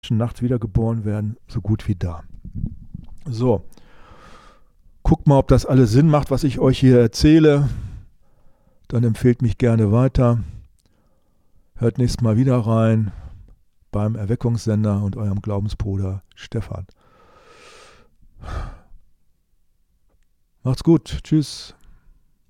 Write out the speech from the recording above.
nachts wiedergeboren werden, so gut wie da. So, guckt mal, ob das alles Sinn macht, was ich euch hier erzähle. Dann empfehlt mich gerne weiter. Hört nächstes Mal wieder rein beim Erweckungssender und eurem Glaubensbruder Stefan. Macht's gut. Tschüss.